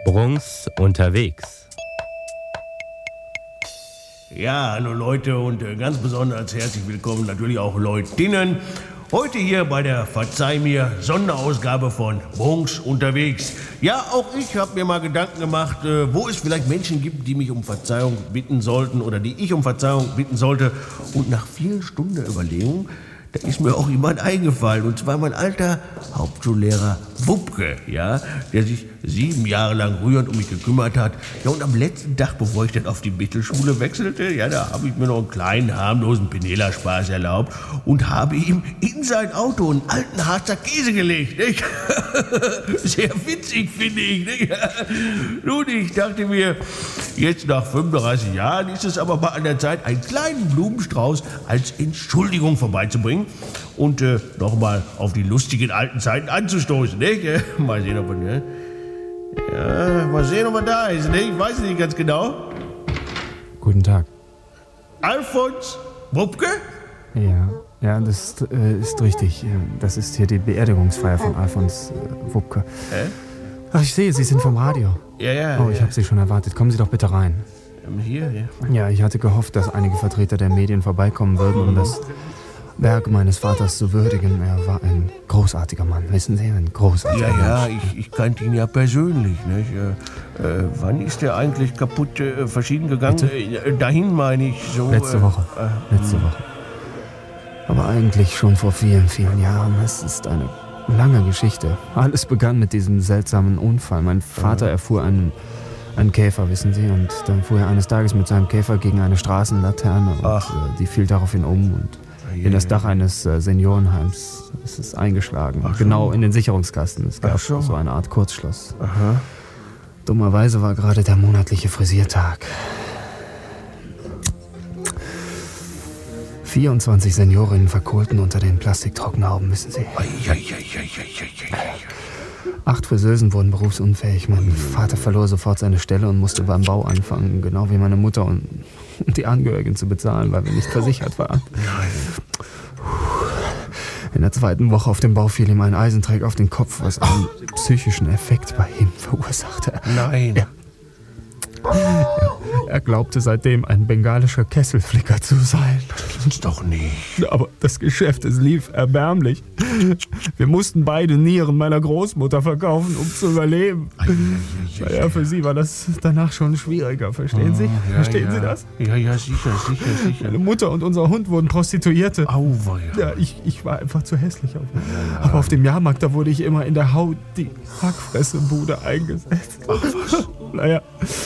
Brunks unterwegs. Ja, hallo Leute und ganz besonders herzlich willkommen natürlich auch Leutinnen. Heute hier bei der Verzeih mir Sonderausgabe von Brunks unterwegs. Ja, auch ich habe mir mal Gedanken gemacht, wo es vielleicht Menschen gibt, die mich um Verzeihung bitten sollten oder die ich um Verzeihung bitten sollte. Und nach vielen Stunden der Überlegung, da ist mir auch jemand eingefallen. Und zwar mein alter Hauptschullehrer Wupke, ja, der sich 7 Jahre lang rührend um mich gekümmert hat. Ja, und am letzten Tag, bevor ich dann auf die Mittelschule wechselte, ja, da habe ich mir noch einen kleinen, harmlosen Penela-Spaß erlaubt und habe ihm in sein Auto einen alten Harzer Käse gelegt, nicht? Sehr witzig, finde ich, nicht? Nun, ich dachte mir, jetzt nach 35 Jahren ist es aber mal an der Zeit, einen kleinen Blumenstrauß als Entschuldigung vorbeizubringen und nochmal auf die lustigen alten Zeiten anzustoßen, nicht? Mal sehen, ob wir, ja, mal sehen, ob er da ist, nicht? Ich weiß es nicht ganz genau. Guten Tag. Alfons Wupke? Ja, das ist richtig. Das ist hier die Beerdigungsfeier von Alfons Wupke. Ach, ich sehe, Sie sind vom Radio. Ja. Oh, ich habe Sie schon erwartet. Kommen Sie doch bitte rein. Hier, ja. Ja, ich hatte gehofft, dass einige Vertreter der Medien vorbeikommen würden, um das Werk meines Vaters zu würdigen. Er war ein großartiger Mann, wissen Sie, ein großartiger Mann. Ja, ich kannte ihn ja persönlich, nicht? Wann ist er eigentlich kaputt verschieden gegangen? Dahin meine ich so. Letzte Woche. Aber eigentlich schon vor vielen, vielen Jahren. Es ist eine lange Geschichte. Alles begann mit diesem seltsamen Unfall. Mein Vater erfuhr einen Käfer, wissen Sie, und dann fuhr er eines Tages mit seinem Käfer gegen eine Straßenlaterne und die fiel daraufhin um und in das Dach eines Seniorenheims ist es eingeschlagen. Genau in den Sicherungskasten. Es gab so eine Art Kurzschluss. Aha. Dummerweise war gerade der monatliche Frisiertag. 24 Seniorinnen verkohlten unter den Plastiktrockenhauben, wissen Sie. 8 Friseusen wurden berufsunfähig. Mein Vater verlor sofort seine Stelle und musste beim Bau anfangen, genau wie meine Mutter, um die Angehörigen zu bezahlen, weil wir nicht versichert waren. In der 2. Woche auf dem Bau fiel ihm ein Eisenträger auf den Kopf, was einen psychischen Effekt bei ihm verursachte. Nein. Er glaubte seitdem ein bengalischer Kesselflicker zu sein. Das gibt's doch nicht. Aber das Geschäft, es lief erbärmlich. Wir mussten beide Nieren meiner Großmutter verkaufen, um zu überleben. Naja, für sie war das danach schon schwieriger, verstehen Sie? Verstehen Sie das? Ja, sicher. Meine Mutter und unser Hund wurden Prostituierte. Auweia. Ja, ich war einfach zu hässlich. Aber auf dem Jahrmarkt, da wurde ich immer in der Haut die Hackfressebude eingesetzt. Ach was. Naja.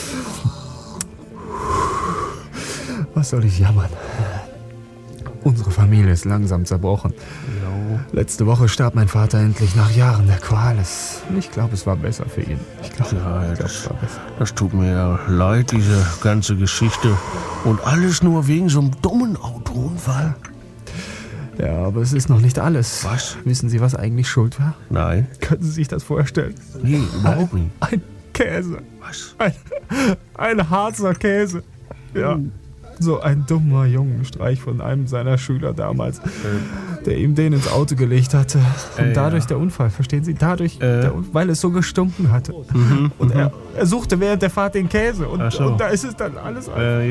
Was soll ich jammern? Unsere Familie ist langsam zerbrochen. Ja. Letzte Woche starb mein Vater endlich nach Jahren der Qual. Ich glaube, es war besser für ihn. Ich glaube, es war besser. Das tut mir ja leid, diese ganze Geschichte. Und alles nur wegen so einem dummen Autounfall. Ja, aber es ist noch nicht alles. Was? Wissen Sie, was eigentlich schuld war? Nein. Können Sie sich das vorstellen? Nee, überhaupt nicht. Ein Käse. Was? Ein Harzer Käse. Ja. So ein dummer Jungenstreich von einem seiner Schüler damals, der ihm den ins Auto gelegt hatte. Und dadurch der Unfall, verstehen Sie? Dadurch, weil es so gestunken hatte. Und er suchte während der Fahrt den Käse. Und da ist es dann alles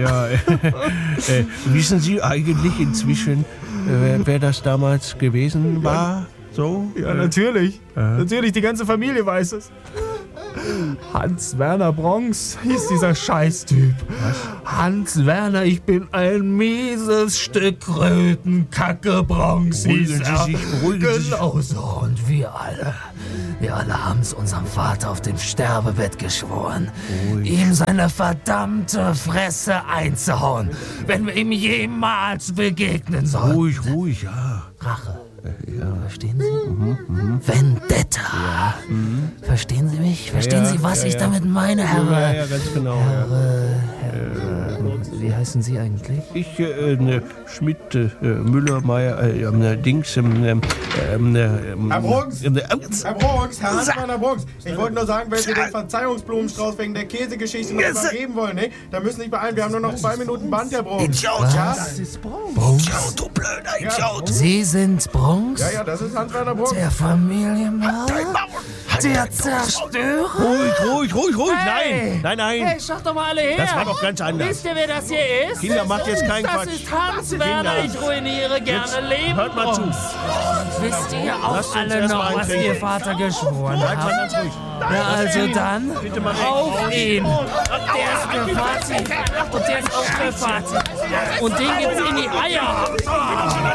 wissen Sie eigentlich inzwischen, wer das damals gewesen war? So? Ja, natürlich. Natürlich, die ganze Familie weiß es. Hans-Werner Bronx hieß dieser Scheißtyp. Was? Hans Werner, ich bin ein mieses Stück Rötenkacke, Bronx hieß er. Beruhigen Sie sich. Genauso. Und wir alle haben es unserem Vater auf dem Sterbebett geschworen, ihm seine verdammte Fresse einzuhauen, wenn wir ihm jemals begegnen sollen. Ruhig, ja. Rache. Verstehen Sie? Vendetta. Verstehen Sie mich? Verstehen Sie, was ich damit meine, Herr? Ja, ganz genau. Wie heißen Sie eigentlich? Ich, Schmidt, Müller, Meier, Dings, Herr Brunks! Herr Hans-Werner Brunks! Ich wollte nur sagen, wenn Sie den Verzeihungsblumenstrauß wegen der Käsegeschichte noch übergeben wollen, ne? Dann müssen Sie sich beeilen. Wir haben nur noch 2 Minuten Band, Herr Brunks. Idiot! Ja? Das ist Brunks. Idiot, du blöder Idiot! Sie sind Brunks? Ja, das ist Hans-Werner Brunks. Der Familienmörder? Der Zerstörer? Ruhig. Hey. Nein. Hey, schaut doch mal alle her. Das war doch ganz anders. Wisst ihr, wer das hier ist? Kinder, macht jetzt keinen Das Quatsch. ist Hans Werner. Kinder. Ich ruiniere gerne Jetzt Leben. hört mal zu. Wisst ihr Lasst auch uns alle erst mal noch, was eintrinken. ihr Vater geschworen Bleibt mal habt? ganz ruhig. Ja, also dann Bitte mal auf ihn. Der ist für Vati. Und der ist auch für Vati. Und den gibt's in die Eier.